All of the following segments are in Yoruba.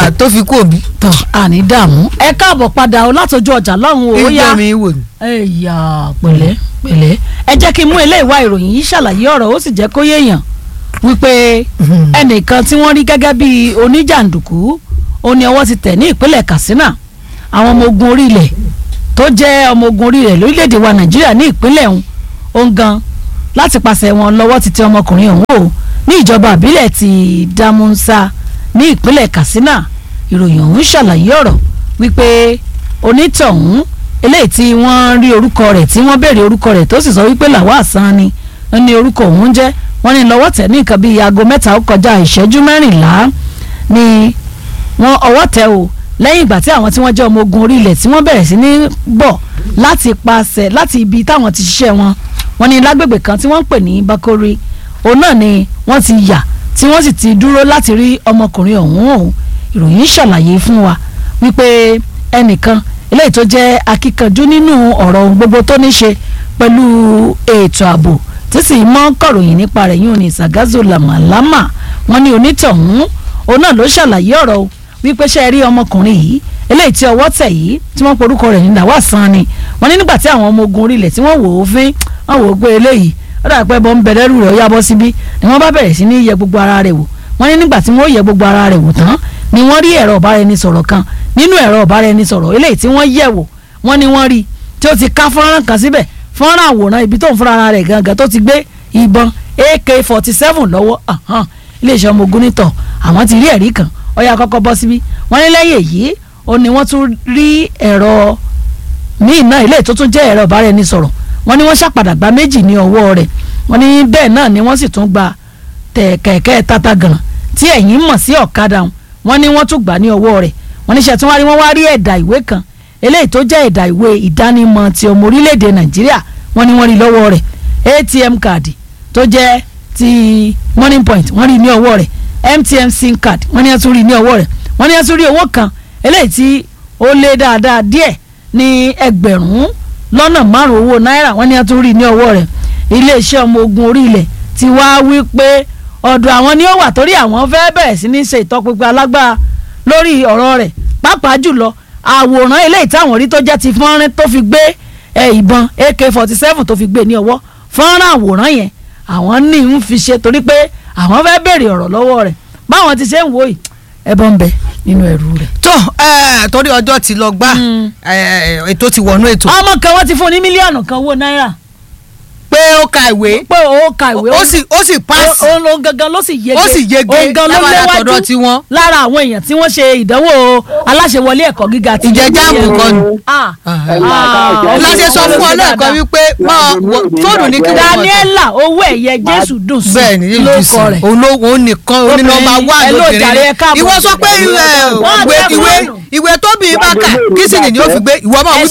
tó fi kú òbí. tán àní dààmú ẹ káàbọ̀ padà o látọjú ọjà lọ́hùn ó yá mi wò ni. ẹ̀yà pẹ̀lẹ́ pẹ̀lẹ́ ẹ jẹ́ kí n mú eléyìí wá ìròyìn yìí ṣàlàyé ọ̀rọ̀ ó sì jẹ́ kó yéèyàn wípé ẹnìkan tí wọ́n rí gẹ́gẹ́ bí oníjàǹdùkú ó ní ọwọ́ ti tẹ̀ ní ìpínlẹ̀ Katsina àwọn ọmọ ogun orílẹ̀ tó jẹ́ ọmọ ogun orílẹ̀ lórílẹ̀‐èdè wa Nàìjíríà ní ìpínlẹ̀ ọ̀hún gan láti pàṣẹ wọn lọ́wọ́ ti tẹ ọmọkùnrin ọ̀hún o ní ìjọba àbílẹ̀ ti Damunsa ní ìpínlẹ̀ Katsina ìròyìn ọ̀hún ṣàlàyé ọ̀rọ̀ wípé onítọ̀hún eléyìí tí wọ́n rí orúkọ rẹ̀ tí wọ́n béèrè orúkọ rẹ̀ tó sì sọ wípé Lawal Sani ní orúkọ òun jẹ́ wọ́n ní lọ́wọ́ tẹ̀ ní nǹkan bíi aago 3 ó kọjá ìṣẹ́jú 14 ni wọ́n ọwọ́ tẹ̀ o lẹ́yìn ìgbà tí àwọn tí wọ́n jẹ́ ọmọ ogun orílẹ̀ tí wọ́n bẹ̀rẹ̀ sí ní bọ̀ láti ibi táwọn ti ṣiṣẹ́ wọn ní lágbègbè kan tí wọ́n ń pè ní Bakori òun náà ni wọ́n ti yà tí wọ́n sì ti dúró láti rí ọmọkùnrin ọ̀hún ìròyìn ṣàlàyé fún wa wípé ẹnìkan eléyìí tó jẹ́ akíkanjú nínú ọ̀rọ̀ gbogbo tó ní ṣe pẹ̀lú ètò ààbò tí sì mọ́ kọ̀ròyìn nípa rẹ̀ yóò ní Sagazo Lamalama wọ́n ní onítọ̀hún òun náà ló ṣàlàyé ọ̀rọ̀ wípé ṣe rí ọmọkùnrin yìí eléyìí tí ọwọ́ tẹ̀ yìí tí wọ́n porúkọ rẹ̀ ní Lawal Sani wọ́n ní nígbà tí àwọn ọmọ ogun orílẹ̀ tí wọ́n wò ó fín wọ́n wò ó pé eléyìí ó dà pé bọ́ ń bẹ̀rẹ̀ rú rẹ̀ ó yábọ́ síbí ni wọ́n bá bẹ̀rẹ̀ sí ní yẹ gbogbo ara rẹ̀ wò wọ́n ní nígbà tí wọ́n yẹ gbogbo ara rẹ̀ wò tán ni wọ́n rí ẹ̀rọ ọ̀báraẹnisọ̀rọ̀ kan nínú ẹ̀rọ ọ̀báraẹnisọ̀rọ̀ eléyìí tí wọ́n yẹ̀ wò wọ́n ní wọ́n rí tí ó ti ká fọ́nrán kan síbẹ̀ fọ́nrán àwòrán ibi tó ń fúnra ara rẹ̀ gangan tó ti gbé ìbọn AK-47 lọ́wọ́ iléeṣẹ́ ọmọ ogun nítọ̀ àwọn ti rí ẹ̀rí kan ó yá kọ́kọ́ bọ́ síbí wọ́n ní lẹ́yìn èyí ó ní wọ́n tún rí ẹ̀rọ míì náà ilé tó tún jẹ́ ẹ̀rọ ọ̀báraẹnisọ̀rọ̀ wọ́n ní wọ́n ṣàpadà gba méjì ní ọwọ́ rẹ̀ wọ́n ní bẹ́ẹ̀ náà ni wọ́n sì tún gba kẹ̀kẹ́ tata gànà tí ẹ̀yìn mọ̀ sí ọ̀kadà wọ́n ní wọ́n tún gbà ní ọwọ́ rẹ̀ wọ́n ní ṣètò wọ́n wá rí ẹ̀dà ìwé kan eléyìí tó jẹ́ ẹ̀dà ìwé ìdánimọ̀ ti ọmọ orílẹ̀-èdè Nàìjíríà wọ́n ní wọ́n rí lọ́wọ́ rẹ̀ ATM káàdì tó jẹ́ ti Money Point wọ́n rí ní ọwọ́ rẹ̀ MTN sim card wọ́n ní wọ́n tún rí ní ọwọ́ rẹ̀ wọ́n ní wọ́n tún rí owó kan eléyìí tí ó lé dáadáa díẹ̀ ní 500,000 owó náírà wọ́n ní wọ́n tún rí ní ọwọ́ rẹ̀ iléeṣẹ́ ọmọ ogun orílẹ̀ ti wá wí pé ọ̀dọ̀ àwọn ni ó wà torí àwọn fẹ́ bẹ̀rẹ̀ sí ní ṣe ìtọpinpin alágbára lórí ọ̀rọ̀ rẹ̀ pàápàá jùlọ àwòrán eléyìí táwọn rí tó jẹ́ ti fọ́nrín tó fi gbé ìbọn AK-47 tó fi gbé ní ọwọ́ fọ́nrán àwòrán yẹn àwọn ní ń fi ṣe torí pé àwọn fẹ́ béèrè ọ̀rọ̀ lọ́wọ́ rẹ̀ báwọn ti ṣe ń wò yìí ẹbọ ń bẹ nínú ẹrù rẹ̀. tó torí ọjọ́ ti lọ gbá ètò ti wọnú ètò. ọmọ kan wọ́n ti fún ní mílíọ̀nù kan owó náírà. pé ó ka ìwé. pé ó ka ìwé. ó sì pass. òun gangan ló sì yege. ó sì yege léwájú lára àwọn èèyàn tí wọ́n ṣe ìdánwò aláṣẹwọlé ẹ̀kọ́ gíga ti. ìjẹ́jáàmù kan nù. láṣẹ sọ fún ọ lẹ́ẹ̀kan wípé fóònù ní kí wọ́n. Daniela owó ẹ̀yẹ Jésù dùn sí lóko rẹ̀. òun nìkan onínọmba wà lóbìnrin. ìwọ sọ pé ìwé tóbi bá kà kí sì ni ó fi gbé ìwọ máa wí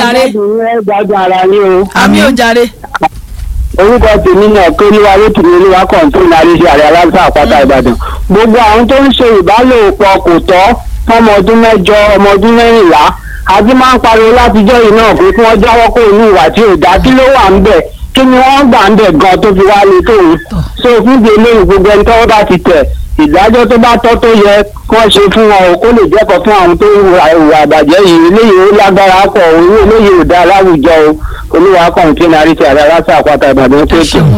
bá. àmì ò jàre. orúkọ tèmi náà pé níwá lótìmí olúwa kọ̀ǹtún àríṣe àrẹ aláṣà àpáta Ìbàdàn gbogbo àwọn tó ń ṣe ìbálòpọ̀ kò tọ́ fọmọ ọdún 8 ọmọ ọdún 14 àti máa ń pariwo látijọ́ yìí náà pé kí wọ́n jáwọ́ kó inú ìwà tí ò dá kí ló wà ń bẹ̀ kí ni wọ́n gbà ń bẹ̀ gan tó fi wá lé tóun so fún di eléyìí gbogbo ẹni tọ́wọ́ bá ti tẹ̀ ìdájọ́ tó bá tọ́ tó yẹ kí wọ́n ṣe fún wọn o kó lè jẹ́kọ̀ọ́ fún àwọn tó ń hùwà àbàjẹ́ yìí eléyìí ó lágbára pọ̀ òun eléyìí ò dá láwùjọ o olúwa kan tí náà rí ti àrẹ aláṣà àpáta Ìbàdàn tó kì.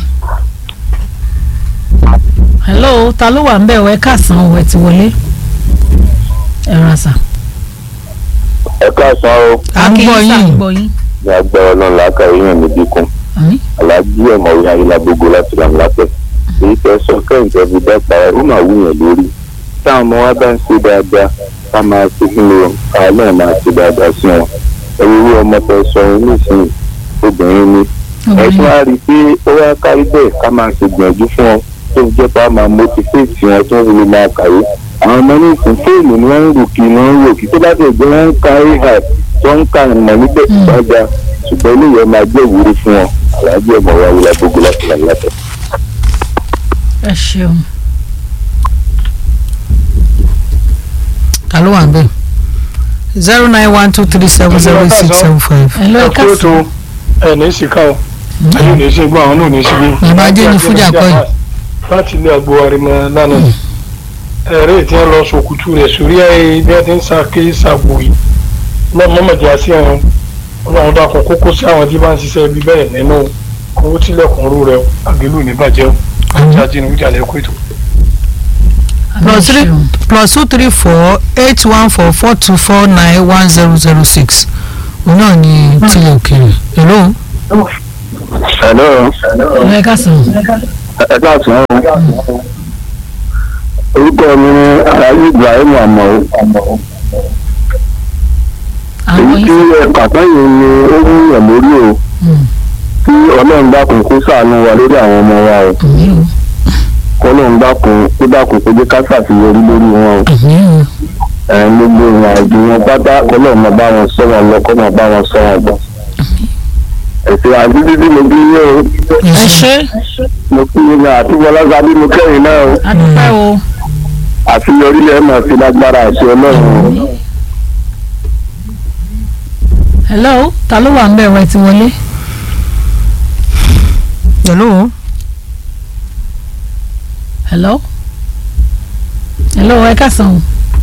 hello ta ló wà ń bẹ̀ ọ̀ ẹ káàsán ọ̀ ẹ ti wọlé ẹ rà sà. ẹ káàsán o. àgbọ̀ yín. ní agbára Ọlọ́run làákà èèyàn níbí kún. aláàjì ẹ̀mọ̀ ìyá ayélujágbogbo láti ràn lápẹ́. èyí tẹ́ sọ kẹ́hìntẹ́ fi dápa ó máa wúyàn lórí. táwọn ọmọ wa bá ń ṣe dáadáa ká máa ṣe kí ni káwọn náà máa ṣe dáadáa sí wọn. ẹ̀rú ọmọ tẹ́ sọ nísìnyí obìnrin ni. ẹ̀sùn á rí i pé ó wá kárí bẹ́ẹ̀ ká máa ṣe gbìyànjú fún wọn tó jẹ́ pé a máa motivate wọn tó ń fi máa kàwé. àwọn ọmọ ní ìsìn fóònù ni wọ́n ń rò kí wọ́n ń rò kí tó bá tẹ̀ gbé wọ́n ń ka ai tó ń ka ìmọ̀ níbẹ̀ ìgbàgbà ṣùgbọ́n eléyìí máa jẹ́ ìwúrí fún wọn aláàjì ẹ̀mọ̀ wa wíwá gbogbo láti là látẹ̀. ẹ ṣeun. ta ló wà ń bẹ̀ 09123708675. ẹ lọ ẹ káàsán. ẹ ní sika o ayé ní sí gbọ́ àwọn náà ní sí bí. bàbá ajé ni fújà kọ́ yìí. láti ilé agbo arimọ lánàá ẹ̀rẹ́ tí wọ́n lọ sòkùtù rẹ̀ sórí bí wọ́n ti ń sàké sàgbò yìí náà mọ́mọ́dé àti ẹ̀rùn ọlọ́run dákun kókó sí àwọn tí bá ń ṣiṣẹ́ ibi bẹ́ẹ̀ nínú owó tílẹ̀kùn rú rẹ̀ àgbélù ní bàjẹ́ o àti àjẹnìwújà lẹ́kọ̀ọ́ ètò. +3 òun náà ni tilẹ̀ òkèèrè. hello. ẹ káàsán. ẹ káàsán orúkọ mi ni aláàjì Ibrahim Amọ̀ èyí tí kàtá yìí ni ó ń yàn lórí o tí ọlọ́run dákun kó ṣàánú wa lórí àwọn ọmọ wa o kọ́lọ́run dákun kó jẹ́ ká ṣàṣeyọrí lórí wọn o gbogbo ìrìn àjò wọn pátá kọ́lọ́run máa bá wọn sọ wọn lọ kọ́ máa bá wọn sọ wọn gbọ́ ẹ̀sìn àdúgbò mo bí yé o ẹ ṣe. mo kí ni àti wọlọ́sàbí mo kẹ́yìn náà o adúpẹ́ o. àṣeyọrí lẹ́ẹ̀ máa fi lágbára àti ọlọ́run o. hello ta ló wà ń bẹ̀ wẹ̀ tí wọlé. hello ẹ káàsán.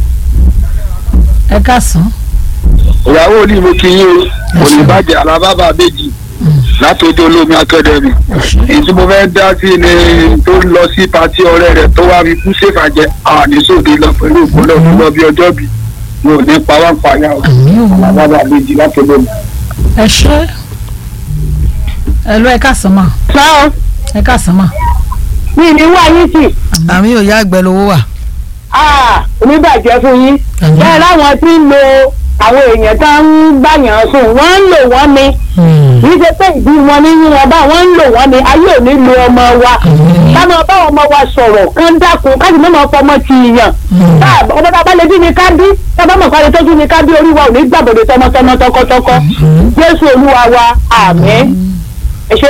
ẹ káàsán. ìyàwó ni mo kí yín o kò ní bàjẹ́ alábàbà méjì látòjú olómi akademi èyí tí mo fẹ́ dá sí ni tó lọ sí pati ọ̀rẹ́ rẹ̀ tó wá fi kú ṣèfàjẹ́ àníṣòde lọ pẹ̀lú ìpínlẹ̀ òkú lọ bí ọjọ́ bí mi ò ní pa wá ń payá o alábàbà méjì látòjú olómi. ẹ ṣe. hello ẹ káàsán mà. sáà ẹ káàsán mà. mi ní wá yín sí. àmì ò yá àgbẹ̀ lówó wà. oníbàjẹ́ fún yín bẹ́ẹ̀ láwọn tí ń lo àwọn èèyàn tó ń gbàyàn sùn wọ́n ń lò wọ́n ni kì í ṣe pé ìdí wọn ní yín wọn bá wọ́n ń lò wọ́n ni ayé ò ní lo ọmọ wa káwọn bá ọmọ wa sọ̀rọ̀ kán dákun káàdì mọ́mọ́ fọmọ ti yàn ọmọ tá a bá lè dín ní ká bí tá a bá mọ̀ kọ́ni tó dín ní ká bí orí wa ò ní gbàgbọ́dọ̀ tọmọtọmọ tọkọtọkọ Jésù Olúwa wa àmín ẹ ṣe.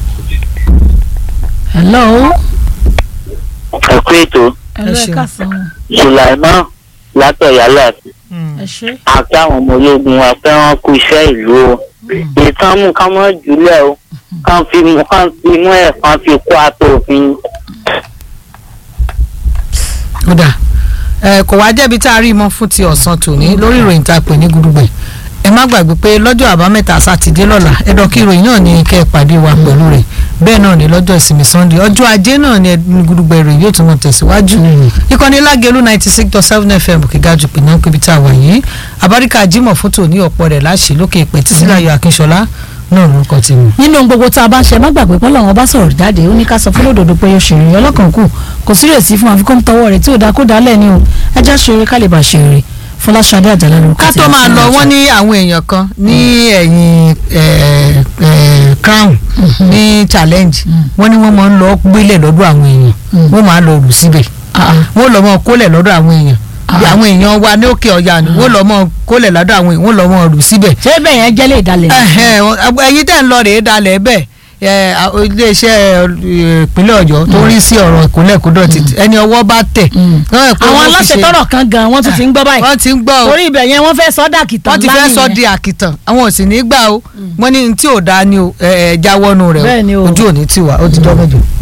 hello. ẹ kú ètò hello ẹ káàsán. Sulaiman látọ̀yálà ẹ ṣe. àti àwọn ọmọ ológun wa pé wọ́n kú iṣẹ́ ìlú o ìtàn mú ká mọ́ jùlẹ̀ o kàn fi mú ẹ̀ kàn fi kó àtò òfin. kódà kò wá jẹ́bi tá a rí mọ́ fún ti ọ̀sán tòní lórí ìròyìn tá a pè ní Gudugbẹ̀ ẹ má gbàgbé pé lọ́jọ́ àbámẹ́ta sátidé lọ́la ẹ̀dọ̀ kí ìròyìn náà ní kẹ́ ẹ pàdé wa pẹ̀lú rẹ̀ bẹ́ẹ̀ náà ní lọ́jọ́ ìsinmi Sunday ọjọ́ ajé náà ní Gudugbẹ̀ ìròyìn yóò tún mọ̀ tẹ̀síwájú ìkànnì Lágelú 96.7 FM kígájú pé náà pébi tá a wà yìí abáríkà Jímọ̀ fótó ní ọ̀pọ̀ rẹ̀ láṣẹ lókè ìpè Títílayọ̀ Akínṣọlá náà lórúkọ ti mú. nínú gbogbo tá a bá ń ṣe má gbàgbé pé Ọlọ́run bá sọ̀rọ̀ jáde ó ní ká sọ fún lódodo pé ó ṣèrè ọlọ́kàn kù kò sí rèsí fún àfikún tọwọ́ rẹ̀ tí ò dá kó dálẹ̀ ni o ẹjẹ́ ṣeré ká lè bá ṣeré Fọláṣadé Àjàlá lórúkọ ká tó máa lọ wọ́n ní àwọn èèyàn kan ní ẹ̀yìn crown ní challenge wọ́n ní wọ́n máa ń lọ gbélé lọ́dọ̀ àwọn èèyàn wọ́n máa lọ rù síbẹ̀ wọ́n lọ mọ kólẹ̀ lọ́dọ̀ àwọn èèyàn àwọn èèyàn wa ní òkè ọ̀yà ni wọ́n lọ mọ kólẹ̀ lọ́dọ̀ àwọn èèyàn wọ́n lọ mọ rù síbẹ̀. ṣé bẹ́ẹ̀ yẹn jẹ́lé ìdálẹ̀. ẹ̀yin tẹ́ ń lọ rèé dalẹ̀ bẹ́ẹ̀ iléeṣẹ́ ìpínlẹ̀ Ọ̀yọ́ tó rí sí ọ̀rọ̀ ìkólẹ̀kódọ̀tì ẹni ọwọ́ bá tẹ̀. àwọn aláṣẹ tọrọ kan gan wọ́n tún ti ń gbọ́ báyìí. wọ́n ti ń gbọ́ o torí ibẹ̀ yẹn wọ́n fẹ́ sọ dàkìtàn wọ́n ti fẹ́ sọ di àkìtàn àwọn ò sì ní gbà o wọ́n ní tí ò dáa ni o jáwọ́nù rẹ̀ o ojú ò ní tiwa ó ti jọ́ mẹ́jọ.